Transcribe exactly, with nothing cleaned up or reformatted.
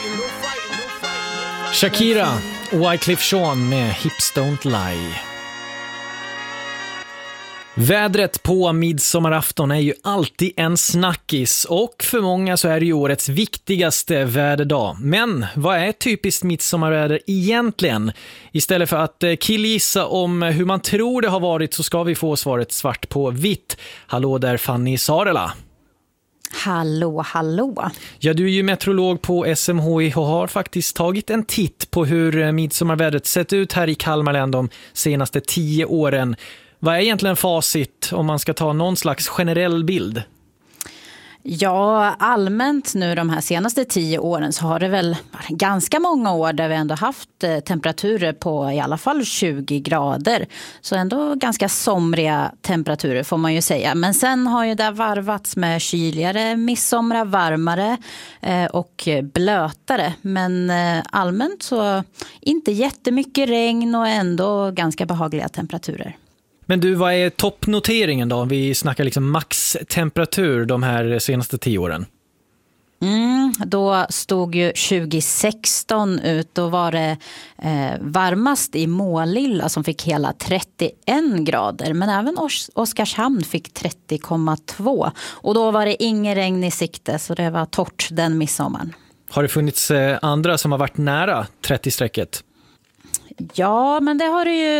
Shakira och Wyclef Jean med Hips Don't Lie. Vädret på midsommarafton är ju alltid en snackis och för många så är det ju årets viktigaste väderdag. Men vad är typiskt midsommarväder egentligen? Istället för att killgissa om hur man tror det har varit så ska vi få svaret svart på vitt. Hallå där Fanny Sarela. Hallå, hallå. Ja, du är ju meteorolog på S M H I och har faktiskt tagit en titt på hur midsommarvädret sett ut här i Kalmar län de senaste tio åren. Vad är egentligen facit om man ska ta någon slags generell bild? Ja, allmänt nu de här senaste tio åren så har det väl ganska många år där vi ändå haft temperaturer på i alla fall tjugo grader. Så ändå ganska somriga temperaturer får man ju säga. Men sen har ju det varvats med kyligare, midsommar, varmare och blötare. Men allmänt så inte jättemycket regn och ändå ganska behagliga temperaturer. Men du, vad är toppnoteringen då? Vi snackar liksom maxtemperatur de här senaste tio åren. Mm, då stod ju tjugo sexton ut. Då var det eh, varmast i Målilla som fick hela trettioen grader. Men även Os- Oskarshamn fick trettio komma två. Och då var det ingen regn i sikte så det var torrt den midsommaren. Har det funnits eh, andra som har varit nära trettio-strecket? Ja, men det har det ju